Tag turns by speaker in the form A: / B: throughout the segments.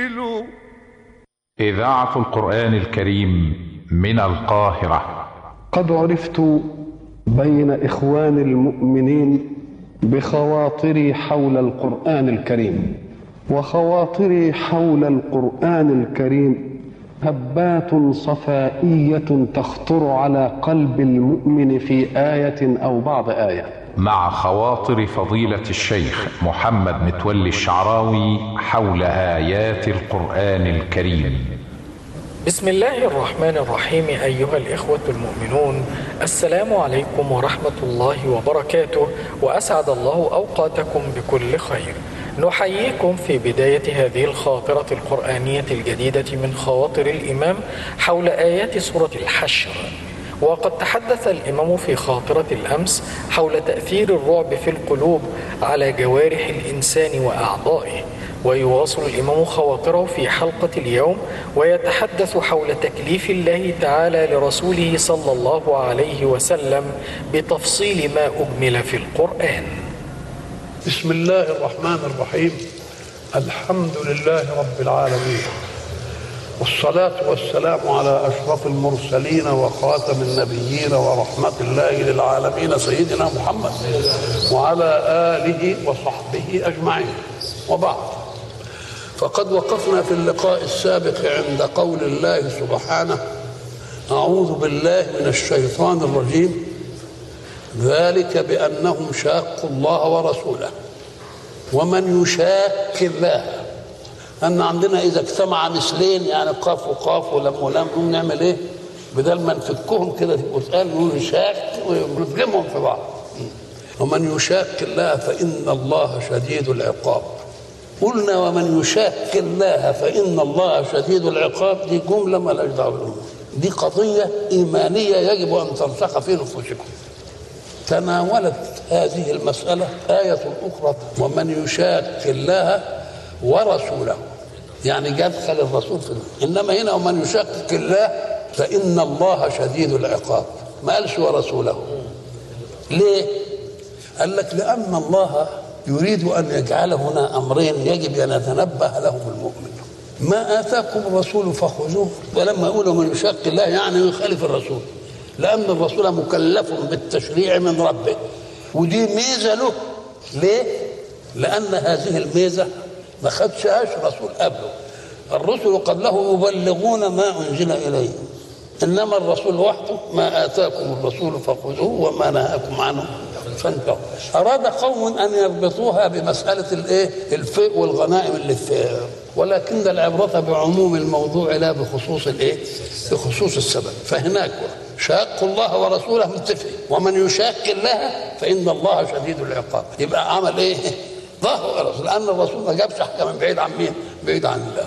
A: إذاعة القرآن الكريم من القاهرة.
B: قد عرفت بين إخوان المؤمنين بخواطري حول القرآن الكريم، وخواطري حول القرآن الكريم هبات صفائية تخطر على قلب المؤمن في آية أو بعض آية،
A: مع خواطر فضيلة الشيخ محمد متولي الشعراوي حول آيات القرآن الكريم.
C: بسم الله الرحمن الرحيم. أيها الإخوة المؤمنون، السلام عليكم ورحمة الله وبركاته، وأسعد الله أوقاتكم بكل خير. نحييكم في بداية هذه الخاطرة القرآنية الجديدة من خواطر الإمام حول آيات سورة الحشر. وقد تحدث الإمام في خاطرة الأمس حول تأثير الرعب في القلوب على جوارح الإنسان وأعضائه، ويواصل الإمام خواطره في حلقة اليوم ويتحدث حول تكليف الله تعالى لرسوله صلى الله عليه وسلم بتفصيل ما أجمل في القرآن.
D: بسم الله الرحمن الرحيم. الحمد لله رب العالمين، والصلاة والسلام على أشرف المرسلين وخاتم النبيين ورحمة الله للعالمين سيدنا محمد وعلى آله وصحبه أجمعين، وبعد. فقد وقفنا في اللقاء السابق عند قول الله سبحانه: أعوذ بالله من الشيطان الرجيم، ذلك بأنهم شاقوا الله ورسوله ومن يشاق الله. أن عندنا إذا اجتمع مثلين، يعني قاف وقاف ولم ولم، نعمل إيه؟ بدل ما نفكهم كده وتقال نقول يشاق ونفجمهم في بعض. ومن يشاق الله فإن الله شديد العقاب. قلنا ومن يشاق الله فإن الله شديد العقاب، دي جملة ما لهاش دعوة، دي قضية إيمانية يجب أن ترسخ في نفوسكم. تناولت هذه المسألة آية أخرى: ومن يشاق الله ورسوله، يعني يدخل الرسول في إنما هنا ومن يشاق الله فإن الله شديد العقاب، ما قالش ورسوله. ليه؟ قال لك لأن الله يريد أن يجعل هنا أمرين يجب أن يتنبه لهم المؤمن. ما آتاكم الرسول فخذوه، ولما يقولوا من يشاق الله يعني يخالف الرسول، لأن الرسول مكلف بالتشريع من ربه، ودي ميزة له. ليه؟ لأن هذه الميزة ما خدشهاش رسول قبله. الرسل قبله يبلغون ما أنزل إليهم، إنما الرسول وحده ما آتاكم الرسول فخذوه وما نهاكم عنه فانتهوا. أراد قوم أن يربطوها بمسألة الفيء والغنائم اللي فيها، ولكن العبرة بعموم الموضوع لا بخصوص بخصوص السبب. فهناك شاقوا الله ورسوله متفق، ومن يشاق الله فإن الله شديد العقاب. يبقى عمل إيه؟ ظهر الرسول، لأن الرسول ما جابش حاجة من بعيد عن مين؟ بعيد عن الله.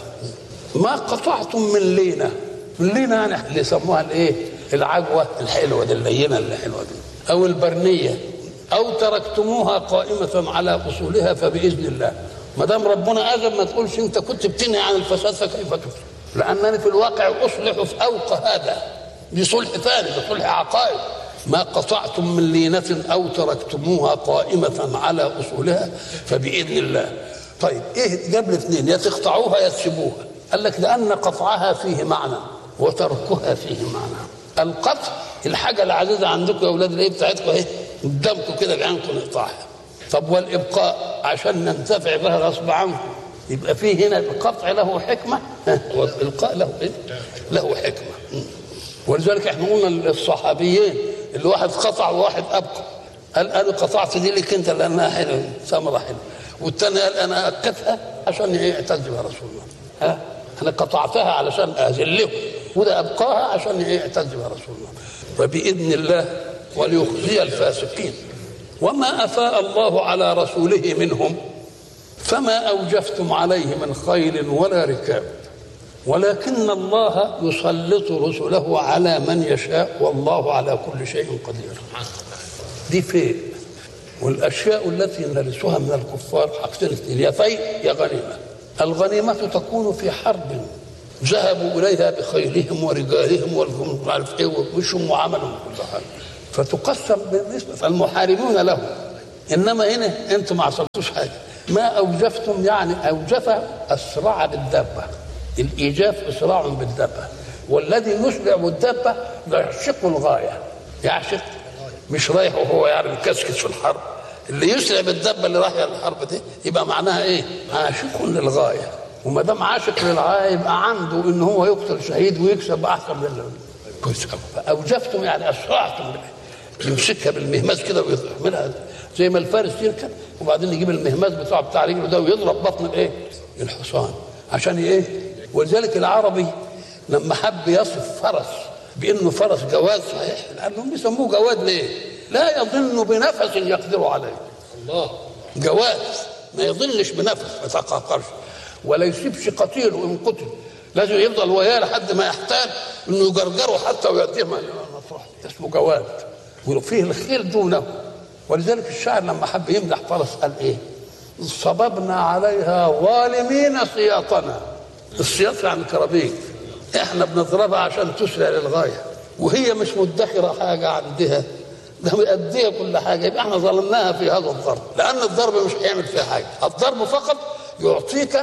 D: ما قطعتم من لينة، اللينة يعني اللي يسموها العجوة الحلوة دي، اللينة اللي حلوة دي، أو البرنية، أو تركتموها قائمة على أصولها فبإذن الله. ما دام ربنا أذن ما تقولش أنت كنت بتنهي عن الفساد فكيف تفسد، لأنني في الواقع أصلح فوق هذا، دي صلح ثاني، ده صلح عقائد. ما قطعتم من لينة أو تركتموها قائمة على أصولها فبإذن الله. طيب إيه جاب الاثنين؟ يا تقطعوها يا تسيبوها. قال لك لأن قطعها فيه معنى وتركها فيه معنى. القطع الحاجة العزيزة عندكم يا أولاد اللي بتاعتكم اهي قدامكم كده بعنكم نقطعها. طب والإبقاء عشان ننتفع بها غصب عنكم، يبقى فيه هنا القطع له حكمة والإلقاء له إيه؟ له حكمة. ولذلك احنا قلنا الصحابيين اللي واحد قطع وواحد أبقى، قال أنا قطعت دي لك أنت لأنها حلوة ثمرة حلوة، والثاني قال أنا أكدتها عشان يعتز بها رسول الله. أنا قطعتها علشان أذله، وده أبقاها عشان يعتز بها رسول الله. فبإذن الله وليخزي الفاسقين. وما أفاء الله على رسوله منهم فما أوجفتم عليه من خيل ولا ركاب، ولكن الله يسلط رسله على من يشاء والله على كل شيء قدير. دي فيه. والأشياء التي نرثها من الكفار حاجتين اثنين: يا فيء يا غنيمة. الغنيمة تكون في حرب ذهبوا إليها بخيلهم ورجالهم والهم عارف إيه ووشهم وعملهم كل حاجة، فتقسم بالنسبة فالمحاربون له. إنما هنا أنتم ما عصبتوش حاجة، ما أوجفتم يعني أوجف أسرع بالدابة، الإيجاف إسراع بالدابة، والذي يسرع بالدابة يعشق الغاية، يعشق مش رايح وهو يعني مكسكس في الحرب. اللي يسرع بالدابة اللي رايح الحرب دي يبقى معناها إيه؟ عاشق للغاية، وما دام عاشق للغاية يبقى عنده إن هو يقتل شهيد ويكسب أحسن من كويس. أوجفتم يعني أسرعتم يمسكها بالمهماز كده ويعملها زي ما الفارس يركب وبعدين يجيب المهماز بتاع رجله ده ويضرب بطن الايه؟ الحصان عشان ايه؟ ولذلك العربي لما حب يصف فرس بانه فرس جواد صحيح لانهم بيسموه جواد ليه؟ لا يظن بنفس يقدر عليه. الله جواد ما يظنش بنفس ما يتقهقرش ولا يسيبش قتيله ان قتل، لازم يفضل وياه لحد ما يحتاج انه يجرجره حتى ويؤديه مصلحه، اسمه جواد. وفيه الخيل دونه. ولذلك الشاعر لما حب يمدح فرس قال ايه؟ صببنا عليها ظالمين سياطنا. السياط يعني كرابيك، احنا بنضربها عشان تسرع للغايه وهي مش مدخره حاجه عندها، ده مأديه كل حاجه، يبقى احنا ظلمناها في هذا الضرب، لان الضرب مش هيعمل فيها حاجه، الضرب فقط يعطيك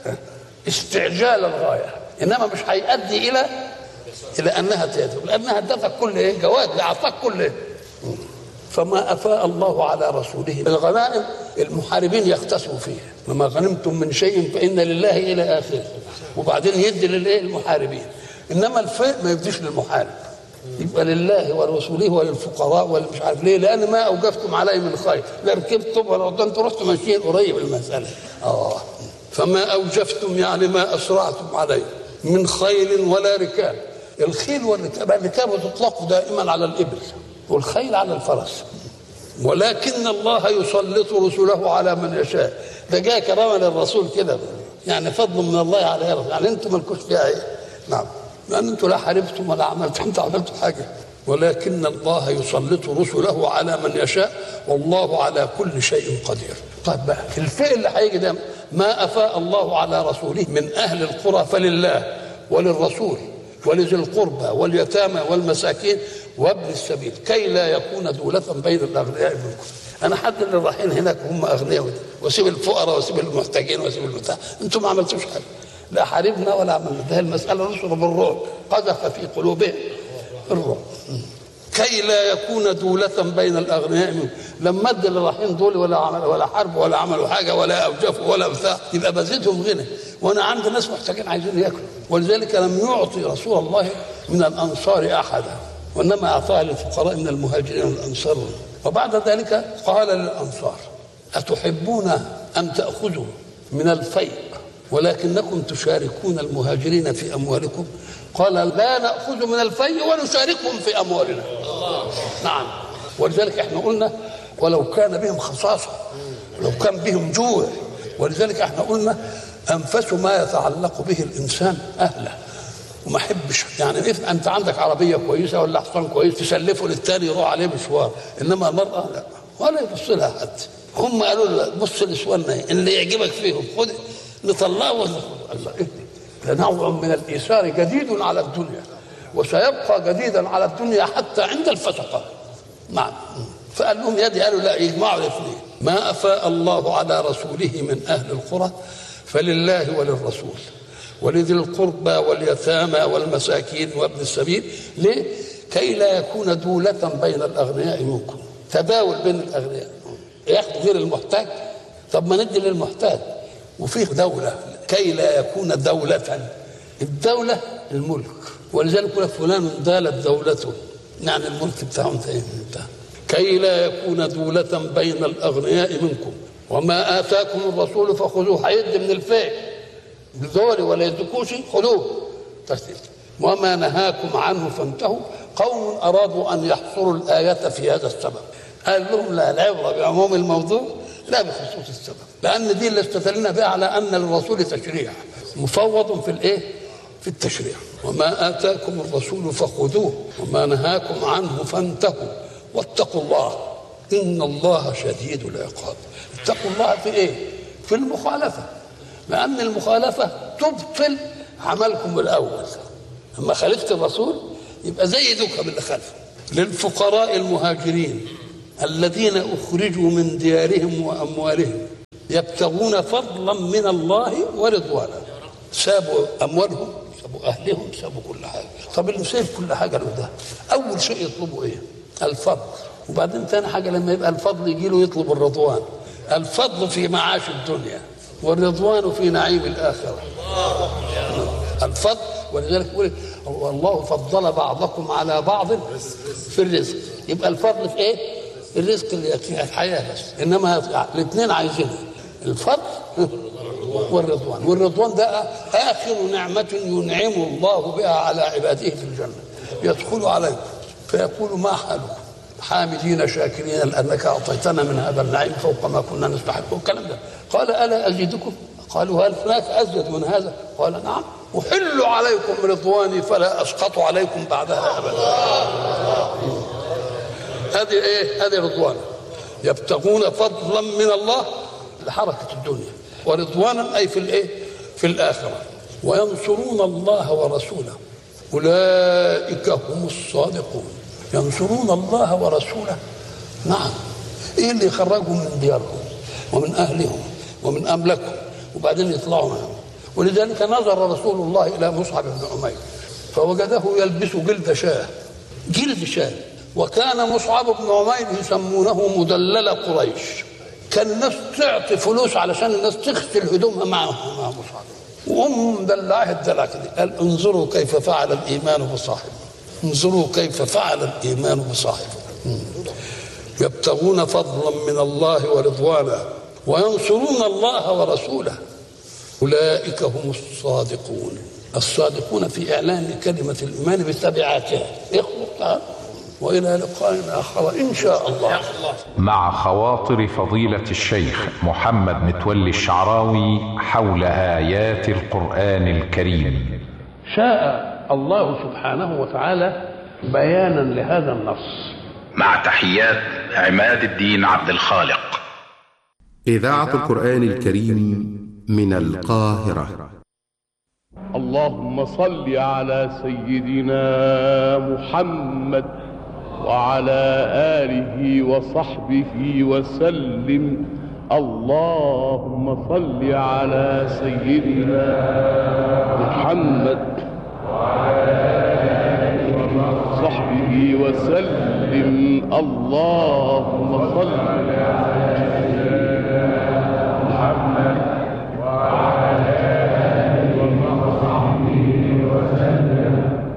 D: استعجال الغايه، انما مش هيؤدي الى انها تهدف، لانها ادتك كل ايه؟ جواد، اعطاك كل ايه؟ فما أفاء الله على رسوله. الغنائم المحاربين يختصوا فيها، وما غنمتم من شيء فإن لله إلى آخره، وبعدين يدي للإيه؟ المحاربين. إنما الفيء ما يديش للمحارب، يبقى لله ورسوله وللفقراء والمش عارف ليه، لأن ما أوجفتم عليه من خير، لا ركبتم ولا أنتم رحتم ماشيين قريب المسألة. فما أوجفتم يعني ما أسرعتم عليه من خيل ولا ركاب. الخيل والركاب، الركاب تطلق دائما على الإبل والخيل على الفرس، ولكن الله يسلط رسله على من يشاء. ده جاء كرامه للرسول كده، يعني فضل من الله عليه، يعني انتم مالكوش فيها ايه؟ نعم، لان انتم لا حاربتم ولا عملتم، انتم عملتوا حاجه، ولكن الله يسلط رسله على من يشاء والله على كل شيء قدير. طيب بقى الفئل اللي هيجي ده، ما افاء الله على رسوله من اهل القرى فلله وللرسول ولذي القربى واليتامى والمساكين وابن السبيل كي لا يكون دولة بين الأغنياء منكم. أنا حد اللي رايحين هناك هم أغنياء واسيب الفقراء واسيب المحتاجين واسيب البتاع، أنتم ما عملتوش حاجة، لا حاربنا ولا عملنا، ده المسألة نصر بالرعب، قذف في قلوبهم الرعب كي لا يكون دولة بين الأغنياء منكم. لما ادى اللي رايحين دول ولا عمل ولا حرب ولا عملوا حاجة ولا أوجفوا ولا بتاع، يبقى بزيدهم غنى، وأنا عندي ناس محتاجين عايزين ياكلوا. ولذلك لم يعطي رسول الله من الأنصار أحدا، وإنما أعطاها للفقراء من المهاجرين والأنصار. وبعد ذلك قال للأنصار: أتحبون أن تأخذوا من الفيء ولكنكم تشاركون المهاجرين في أموالكم؟ قال: لا نأخذ من الفيء ونشاركهم في أموالنا. نعم. ولذلك احنا قلنا ولو كان بهم خصاصة، لو كان بهم جوع، ولذلك احنا قلنا أنفس ما يتعلق به الإنسان أهله، وما حبش يعني انت عندك عربيه كويسه ولا حصان كويس تسلفه للتاني يروح عليه مشوار، انما المراه لا، ولا يبص لها حد. هم قالوا له بص لسواننا اللي يعجبك فيهم خد نطلعه وناخذ. الله ايه ده؟ نوع من الايثار جديد على الدنيا، وسيبقى جديدا على الدنيا حتى عند الفسقه. نعم. فقال لهم يدي، قالوا لا، يجمعوا الاثنين. ما افاء الله على رسوله من اهل القرى فلله وللرسول ولذي القربى واليتامى والمساكين وابن السبيل. ليه؟ كي لا يكون دولة بين الأغنياء منكم، تداول بين الأغنياء، ياخد غير المحتاج، طب ما ندي للمحتاج. وفيه دولة، كي لا يكون دولة، الدولة الملك، ولذلك يقول فلان دالت دولته، يعني الملك بتاعهم انتهى. كي لا يكون دولة بين الأغنياء منكم وما آتاكم الرسول فخذوه، هيدي من الفيء بدوري ولا يدكوش خذوه تسليم، وما نهاكم عنه فانتهوا. قوم أرادوا أن يحصروا الآية في هذا السبب، قال لهم لا، العبرة بعموم الموضوع لا بخصوص السبب، لأن دي اللي استدلنا بها على أن الرسول تشريع مفوض في الإيه؟ في التشريع. وما آتاكم الرسول فخذوه وما نهاكم عنه فانتهوا واتقوا الله إن الله شديد العقاب. اتقوا الله في إيه؟ في المخالفة، لأن المخالفة تبطل عملكم الأول. لما خالفت الرسول يبقى زي ذوك باللي خالفه. للفقراء المهاجرين الذين أخرجوا من ديارهم وأموالهم يبتغون فضلا من الله ورضوانا. سابوا اموالهم، سابوا اهلهم، سابوا كل حاجه. طب اللي سايب كل حاجه له ده اول شيء يطلبوا ايه؟ الفضل. وبعدين ثاني حاجه لما يبقى الفضل يجي له يطلب الرضوان. الفضل في معاش الدنيا والرضوان في نعيم الاخره. الفضل. ولذلك يقول والله فضل بعضكم على بعض في الرزق. يبقى الفضل في ايه؟ الرزق اللي ياتيها الحياه بس، انما الاثنين عايزينها، الفضل والرضوان. والرضوان ده اخر نعمه ينعم الله بها على عباده في الجنه. يدخل عليه فيقول ما حالكم حامدين شاكرين لانك اعطيتنا من هذا النعيم فوق ما كنا نستحق. الكلام ده قال الا ازيدكم؟ قالوا هل هناك ازيد من هذا؟ قال نعم، احل عليكم رضواني فلا اسقط عليكم بعدها ابدا. هذه ايه؟ هذه رضوان. يبتغون فضلا من الله لحركه الدنيا، ورضوانا اي في الايه؟ في الاخره. وينصرون الله ورسوله اولئك هم الصادقون. ينصرون الله ورسوله. نعم. ايه اللي يخرجهم من ديارهم ومن اهلهم ومن املاكهم وبعدين يطلعوا معهم؟ ولذلك نظر رسول الله الى مصعب بن عمير فوجده يلبس جلد شاه. جلد شاه. وكان مصعب بن عمير يسمونه مدلل قريش. كان الناس تعطي فلوس علشان الناس تغسل هدومها مع مصعب، وام مدلعه الدلع كده. قال انظروا كيف فعل الايمان بصاحبه، انظروا كيف فعل الايمان بصاحبه. يبتغون فضلا من الله ورضوانا وينصرون الله ورسوله اولئك هم الصادقون. الصادقون في اعلان كلمه الايمان بتبعاتها. اخلق والى لقاء اخر ان شاء الله.
A: مع خواطر فضيلة الشيخ محمد متولي الشعراوي حول آيات القرآن الكريم.
D: شاء الله سبحانه وتعالى بيانا لهذا النص.
A: مع تحيات عماد الدين عبد الخالق.
E: إذاعة القرآن الكريم من القاهرة.
F: اللهم صل على سيدنا محمد وعلى آله وصحبه وسلم. اللهم صل على سيدنا محمد وعلى آله وصحبه وسلم. اللهم صل على سيدنا محمد وعلى آله وصحبه وسلم.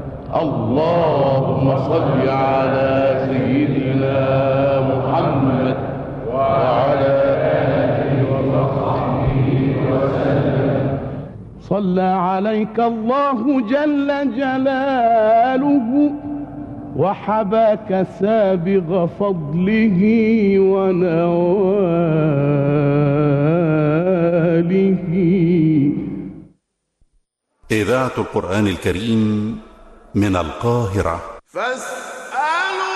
F: اللهم صل على سيدنا محمد وعلى آله وصحبه وسلم. صلى عليك الله جل جلاله وحباك سابغ فضله ونواله.
E: إذاعة القرآن الكريم من القاهرة.